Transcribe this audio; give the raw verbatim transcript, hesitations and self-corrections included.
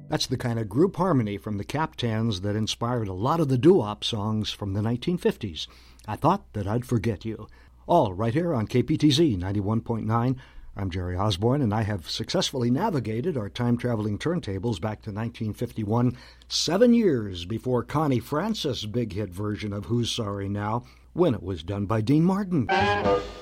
That's the kind of group harmony from the Captans that inspired a lot of the doo-wop songs from the nineteen fifties. I Thought That I'd Forget You. All right here on K P T Z ninety-one point nine. I'm Jerry Osborne, and I have successfully navigated our time-traveling turntables back to nineteen fifty-one, seven years before Connie Francis' big hit version of Who's Sorry Now, when it was done by Dean Martin.